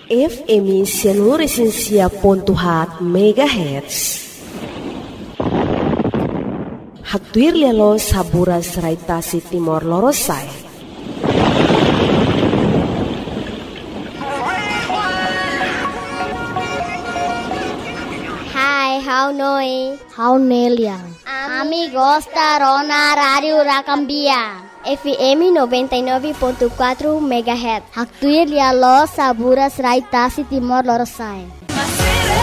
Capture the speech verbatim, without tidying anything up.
F M Cianuresensia pontuhat megahertz. Haktuir lialo saburas raitasi Timor Lorosai. Hai, how noi? How neliang? Amigos da Rona Radio Racambia. F M noventa e nove ponto quatro megahertz. Haktuir lialo saburas raitasi Timor Lorosai.